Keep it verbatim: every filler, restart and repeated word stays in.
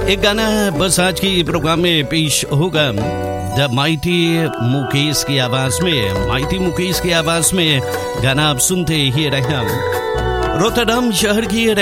एक गाना बस आज की प्रोग्राम में पेश होगा द माइटी मुकेश की आवाज में। माइटी मुकेश की आवाज में गाना आप सुनते ही रहे। रोटरडम शहर की